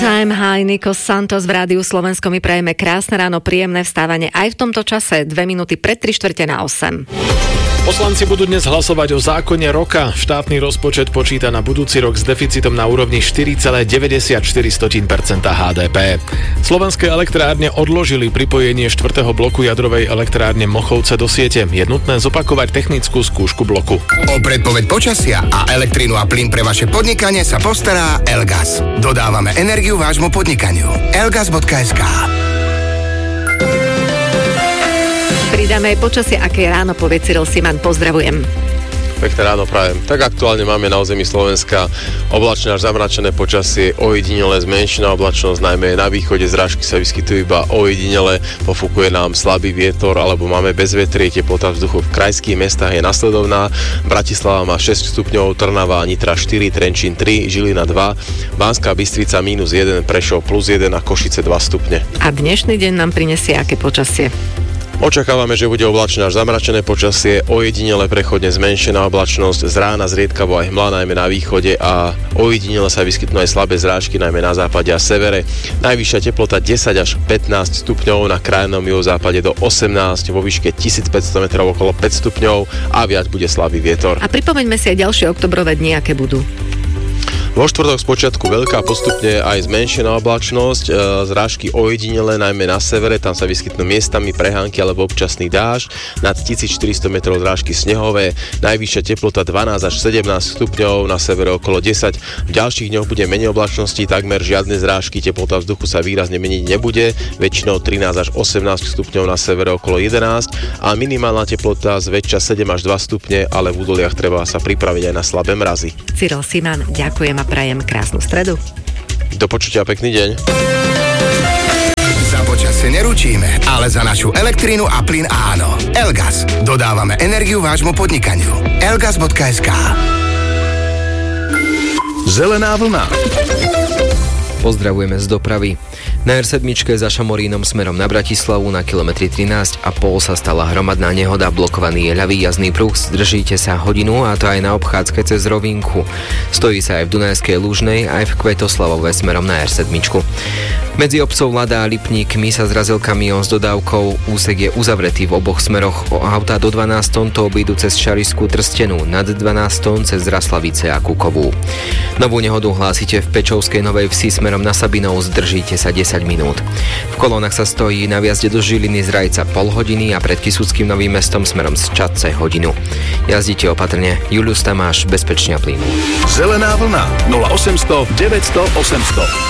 Time High, Nikos Santos v Rádiu Slovensko. My prajeme krásne ráno, príjemné vstávanie aj v tomto čase, 2 minúty pred 7:45. Poslanci budú dnes hlasovať o zákone roka. Štátny rozpočet počíta na budúci rok s deficitom na úrovni 4,94% HDP. Slovenské elektrárne odložili pripojenie 4. bloku jadrovej elektrárne Mochovce do siete. Je nutné zopakovať technickú skúšku bloku. O predpoveď počasia a elektrínu a plyn pre vaše podnikanie sa postará Elgas. Dodávame energiu vášmu podnikaniu. Elgas.sk. Pridáme aj počasie, aké ráno, povie Cyril Siman. Pozdravujem. Pekné ráno prajem. Tak aktuálne máme na území Slovenska oblačné až zamračené počasie, ojedinele zmenšená oblačnosť, najmä na východe zrážky sa vyskytujú iba ojedinele, pofúkuje nám slabý vietor alebo máme bezvetrie, teplota vzduchu v krajských mestách je nasledovná. Bratislava má 6 stupňov, Trnava a Nitra 4, Trenčín 3, Žilina 2, Banská Bystrica -1, Prešov +1 a Košice 2 stupne. A dnešný deň nám prinesie aké počasie? Očakávame, že bude oblačné až zamračené počasie, ojedinele prechodne zmenšená oblačnosť, z rána zriedkavo aj hmla, najmä na východe a ojedinele sa vyskytnú aj slabé zrážky, najmä na západe a severe. Najvyššia teplota 10 až 15 stupňov, na krajnom juhozápade do 18, vo výške 1500 metrov okolo 5 stupňov a viac bude slabý vietor. A pripomeňme si aj ďalšie oktobrové dni, aké budú. Vo štvrtok spočiatku veľká, postupne aj zmenšená oblačnosť, zrážky ojedinele, najmä na severe, tam sa vyskytnú miestami prehánky alebo občasný dážď, nad 1400 metrov zrážky snehové, najvyššia teplota 12 až 17 stupňov, na severe okolo 10. V ďalších dňoch bude menej oblačnosti, takmer žiadne zrážky, teplota vzduchu sa výrazne meniť nebude, väčšinou 13 až 18 stupňov, na severe okolo 11 a minimálna teplota zväčša 7 až 2 stupne, ale v údoliach treba sa pripraviť aj na slabé mrazy. Cyril Siman, ďakujem a prajem krásnu stredu. Do počutia, pekný deň. Za počasie neručíme, ale za našu elektrínu a plyn áno. Elgas. Dodávame energiu vášmu podnikaniu. Elgas.sk. Zelená vlna. Pozdravujeme z dopravy. Na R7 za Šamorínom smerom na Bratislavu na kilometri 13,5 sa stala hromadná nehoda, blokovaný je ľavý jazdný pruh, zdržíte sa hodinu a to aj na obchádzke cez Rovinku. Stojí sa aj v Dunajskej Lužnej, aj v Kvetoslavove smerom na R7. Medzi obcov Lada a Lipníkmi sa zrazil kamión s dodávkou, úsek je uzavretý v oboch smeroch, auta do 12 tón to obídu cez Šarišskú Trstenu, nad 12 tón cez Raslavice a Kukovú. Novú nehodu hlásite v Pečovskej Novej Vsi smerom na Sabinov, zdržíte sa 10 minút. V kolónach sa stojí na vjazde do Žiliny z Rajca pol hodiny a pred Kysuckým Novým Mestom smerom z Čadce hodinu. Jazdite opatrne. Julius Tamáš, bezpečne a plynu. Zelená vlna 0800 900 800.